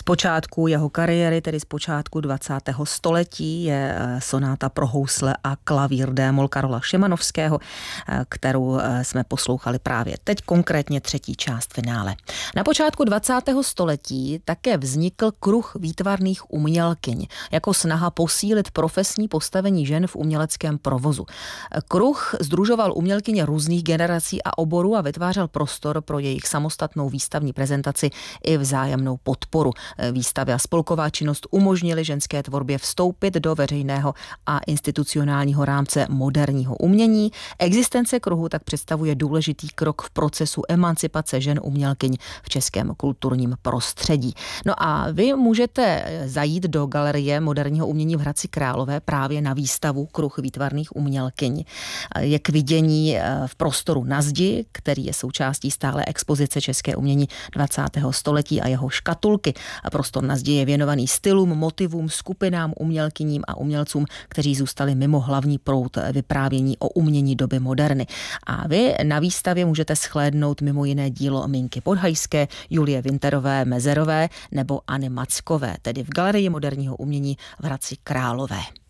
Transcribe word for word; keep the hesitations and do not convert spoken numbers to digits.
počátku jeho kariéry, tedy z počátku dvacátého století, je sonáta pro housle a klavír démol Karola Šimanovského, kterou jsme poslouchali právě teď, konkrétně třetí část finále. Na počátku dvacátého století také vznikl kruh výtvarných umělkyň jako snaha posílit profesní postavení žen v uměleckém provozu. Kruh sdružoval umělkyně různých generací a oborů a vytvářel prostor pro jejich samostatnou výstavní prezentaci i vzájemnou podporu. Výstavy a spolková činnost umožnily ženské tvorbě vstoupit do veřejného a institucionálního rámce moderního umění. Existence kruhu tak představuje důležitý krok v procesu emancipace žen umělkyň v českém kulturním prostředí. No a vy můžete zajít do galerie moderního umění v Hradci Králové právě na výstavu Kruh výtvarných umělkyň. Je k vidění v prostoru Na zdi, který je součástí stále expozice české umění dvacátého století a jeho škatulky. Prostor Na zdi je věnovaný stylům, motivům, skupinám, umělkyním a umělcům, kteří zůstali mimo hlavní proud vyprávění o umění doby moderny. A vy na výstavě můžete shlédnout mimo jiné dílo Minky Podhajské, Julie Winterové Mezerové nebo Anny Mackové, tedy v Galerii moderního umění v Hradci Králové.